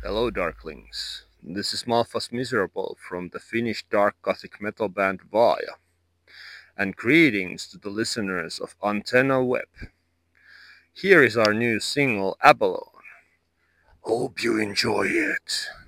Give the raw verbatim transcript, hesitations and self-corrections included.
Hello, Darklings. This is Malphas Miserable from the Finnish dark gothic metal band Vaaja, and greetings to the listeners of Antenna Web. Here is our new single, Abalone. Hope you enjoy it.